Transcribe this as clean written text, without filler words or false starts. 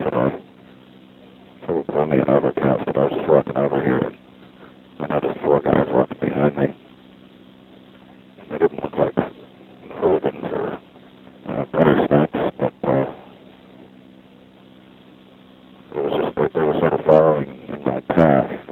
today. There were plenty of other cats, but I was just walking over here, and I noticed four guys walking behind me. They didn't look like hooligans or better snacks, but it was just that they were sort of following in my path.